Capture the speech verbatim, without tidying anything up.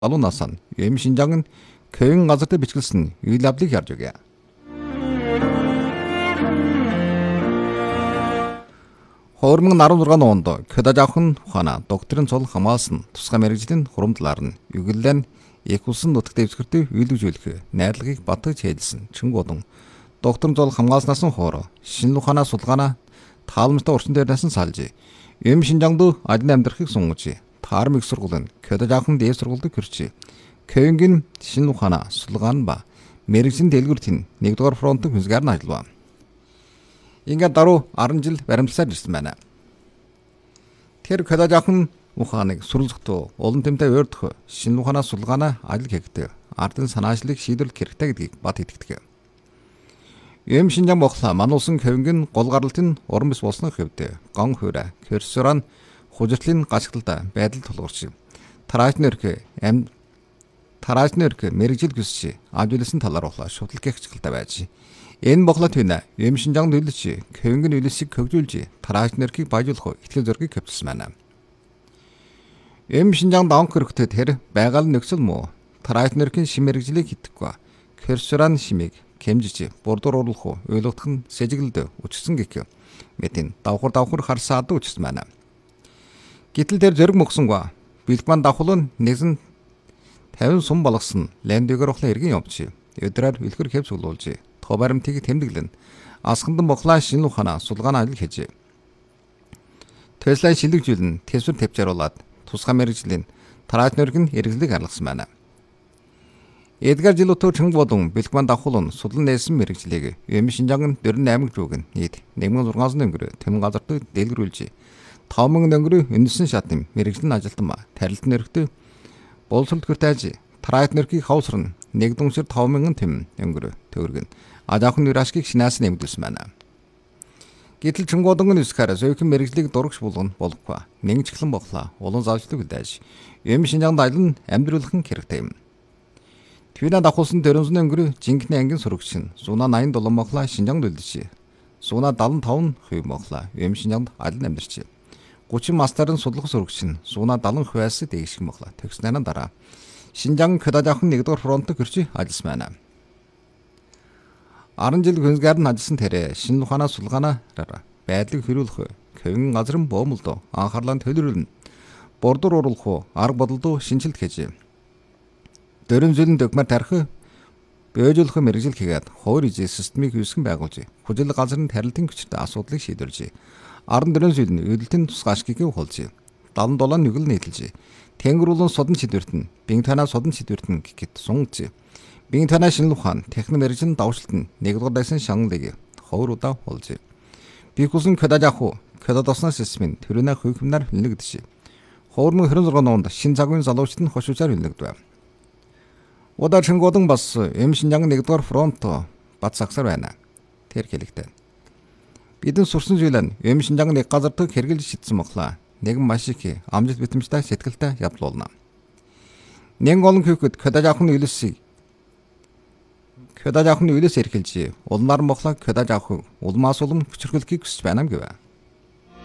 Алуунаас нь юм шинжаан нь Кёен газар дээр бичгэлсэн үйл явдлыг харж өгье. хоёр мянга арван зургааны онд Кёдажавхан ухаана доктрин цол хамгаалсан тусгай мэргэжлийн хурамдлаар нь югэлэн их улсын нутаг дэвсгэртээ үйлдвэжүүлэх найрлагыг батгаж хэлсэн Чингодон доктрин цол хамгаалснаас нь хоороо шинэ ухаанаа судалгаанаа таалмжтай орчин дээрнээс нь салж юм шинжаанд адны амьдрахыг сунгаж таарм их сургуулийн Кёдажавхан дээд сургуульд гэрч Кёенгийн шинэ ухаанаа судалгаан ба мэргэжлийн дэлгүүртийн нэгдүгээр фронтын хүсгээр нь ажиллав. Ингээд даруй арван жил баримтласаар ирсэн байна. Тэр Кёдажавхан ухааныг суралцахдаа олон тэмтэй ойрдох шинэ ухаанаа судалгаанаа ажил хийгдэг ардын санаачлалыг шийдвэрлэх хэрэгтэй гэдгийг бат итгэдэг. Юм шинжаан бохлаа мануусан Кёенгийн гол гаралтын уран бис болсны хэвдэ гон хуурай Кёрсоран хужиртлын гашгалтаа байдал тулгуурч тараачны өрх ам тараачны өрх мэрэгжил хүсч ажигласан талаар ухлаа шудлаг гихчгэлтэй байж энэ бохлоо түнэ юм шинжаан төлөж Кёенгийн үйлсийг хөгжүүлж тараачны өрхийг баяжуулах ихтгэл зөргийг хөвчсөн байна. Юм шинжаан даун хөрөхтэй тэр байгаль нөхцөл муу тараачны өрхийн шимэрэгжлийг хийдэггүй Кёрсоран шимийг хэмжиж бурдуур урлах ойлгох нь сэжиглэлд өчсөн гэх мэтийн давхар давхар харсаад өчсөн байна. Гэтэл тэр зэрэг мөксөнгөө бэлгман давхал нь нэгэн тавин сум болгосон ландыгэр ухлаа эргэн явж өдрөөр үлгэр хэвс уулуулж тоо баримтыг тэмдэглэн асхандан бохлаа шинэ ухаанаа судалгааны ажил хийж Теслай шилэгжүүлэн тэсвэр тавьчааруулад тусгай мэргэжлийн тараачны өргөн эргэлзэлийг харгалсан байна. Эдгар жилөтөө Чингодон бэлгман давхал нь судлан нээсэн мэргэжлийг юм шинжаан дөрвөн аймаг рууг нийт нэг мянган зургаан өнгөрөө тэм газарт дэлгэрүүлж таван мянган өнгөрөө үндэсний шатны мэргэжлийн ажилтан ба тарилтны өргөд боловсрол төртайж тараачны өрхийг хавсарна нэг дүнсэр таван мянган тэм өнгөрөө төгөргөн ажаахан нэрашгийг шинаас нэмэгдүүлсэн байна. Гэтэл Чингодон нүсгээр зөөхөн мэргэжлийг дурагч болгоно болохгүй. Нэгэн чиглэн бохлаа улан заавчлаг үлээж юм шинжаанд айлн амьдруулах нь хэрэгтэй юм. Твина давхулсан дөрвөн өнгөрөө жинхэнэ ангийн сурагч нь зуна найман долоо бохлаа шинжаанд үлдэж зуна дадлан таван хувь бохлаа юм шинжаанд айлн амьдарч гучин мастарын судлах сурагч нь зуна дадлан хувьас дээгших бохлаа төгснөний дараа Шинжаан Кёдажавхан нэгдүгээр фронтод гэрч ажилласан байна. арван жил хүнсгээр нь ажилласан тэрэ шинэ ухаанаа судалгаанаар байдлыг хөрвүүлэх Кёен газрын боомлд анхаарлаа төлөвлөрнө. Бордор уруулах арга бодолд шинжилт хийж дөрвөн жилийн документ тарих бөөжүүлэх мэргэжил хийгээд хоёр ижил системийг үүсгэн байгуулж хүжил газрын тарилтын хүчтэй асуудлыг шийдвэрлэж арван дөрвөн жилийн үйлдэлтийн тусгай ашгийг хулж дадлан долоо нүгэл нийтэлж тэнгэр улан судан шийдвэрт нь бинг танаа судан шийдвэрт нь гэхэд сунгаж бинг танаа шинэ ухаан техник мэргэжлийн давшилт нь нэгдүгээр дайсан шангалыг хоёр удаа хулж бикусын Кёдажавхан Кёдадосна системийн төрөнө хөвхмнөр хөнлөгдөж хоёр мянга хорин зургааны онд шинэ цагийн залуучд нь хошуучаар хөнлөгдөв. Удаа Чингодон бас юм шинжаан нэгдүгээр фронт бат сагсар байна. Тэр хэлэгтэй. Бидэн сурсан зүйл нь юм шинжаан нэг газар төг хэрглэж шидсэн боглаа. Нэгэн маш их амжилт битэмжтэй сэтгэлтэй явдлуулна. Нэг олон хүүхэд Кёдажавхан үйлсийг Кёдажавхан үйлс эрхэлж улмаар моглоо Кёдажавхан улмаас улам хүчрхүүлэхийг хүсэж байна гэв.